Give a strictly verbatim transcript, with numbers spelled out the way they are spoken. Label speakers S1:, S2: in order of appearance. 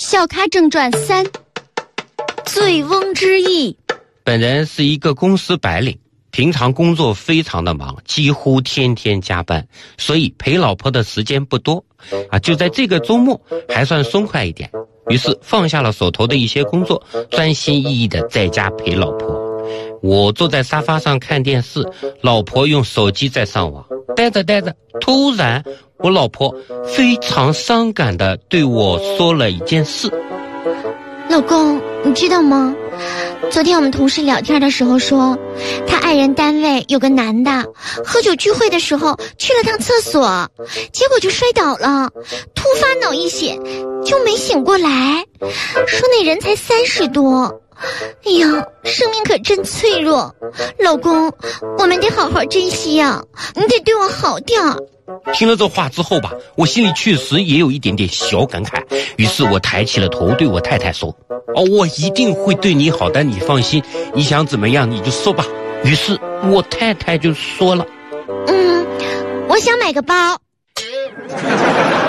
S1: 笑咖正传三，醉翁之意。
S2: 本人是一个公司白领，平常工作非常的忙，几乎天天加班，所以陪老婆的时间不多啊。就在这个周末还算松快一点，于是放下了手头的一些工作，专心翼翼的在家陪老婆。我坐在沙发上看电视，老婆用手机在上网，待着待着，突然我老婆非常伤感的对我说了一件事。
S1: 老公，你知道吗？昨天我们同事聊天的时候说，他爱人单位有个男的喝酒聚会的时候去了趟厕所，结果就摔倒了，突发脑溢血就没醒过来，说那人才三十多。哎呀，生命可真脆弱，老公，我们得好好珍惜呀，你得对我好点儿。
S2: 听了这话之后吧，我心里确实也有一点点小感慨，于是我抬起了头对我太太说，哦，我一定会对你好的，你放心，你想怎么样你就说吧。于是我太太就说了，
S1: 嗯，我想买个包。